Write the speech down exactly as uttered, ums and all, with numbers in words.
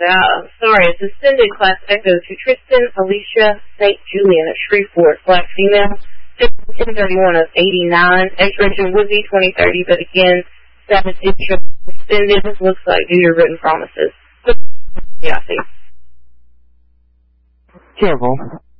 Uh, sorry, a suspended Class Echo to Tristan Alicia Saint Julian of Shreveport, black female, ten thirty-one of eighty-nine, expiration would be twenty thirty, but again, status is suspended, looks like due to written promises. Yeah, I see. Careful.